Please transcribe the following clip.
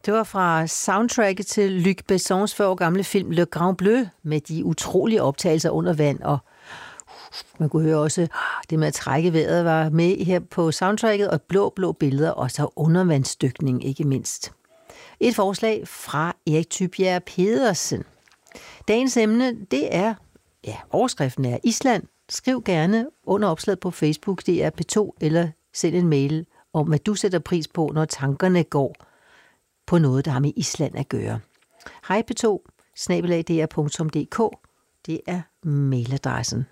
Det var fra soundtracket til Luc Bessons 40 år gamle film Le Grand Bleu, med de utrolige optagelser under vand, og man kunne høre også, det med at trække vejret var med her på soundtracket, og blå billeder, og så undervandsdykning ikke mindst. Et forslag fra Erik Tybjerg Pedersen. Dagens emne, det er, overskriften er Island. Skriv gerne under opslaget på Facebook, det er P2, eller send en mail om, hvad du sætter pris på, når tankerne går på noget, der har med Island at gøre. Hej P2, @dr.dk, det er mailadressen.